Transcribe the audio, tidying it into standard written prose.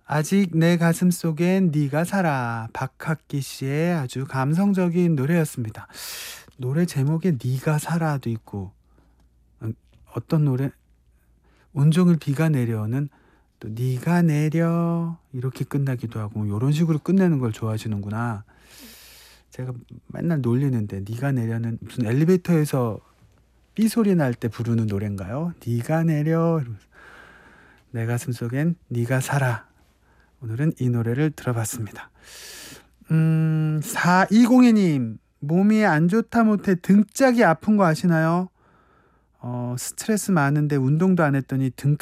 아직 내 가슴속엔 네가 살아. 박학기 씨의 아주 감성적인 노래였습니다. 노래 제목에 네가 살아도 있고 어떤 노래 온종일 비가 내려는 또 네가 내려 이렇게 끝나기도 하고 요런 식으로 끝내는 걸 좋아하시는구나. 제가 맨날 놀리는데 네가 내려는 무슨 엘리베이터에서 삐 소리 날 때 부르는 노래인가요? 네가 내려 이러면서 내 가슴속엔 네가 살아. 오늘은 이 노래를 들어봤습니다. 4202님 몸이 안 좋다 못해 등짝이 아픈 거 아시나요? 스트레스 많은데 운동도 안 했더니 등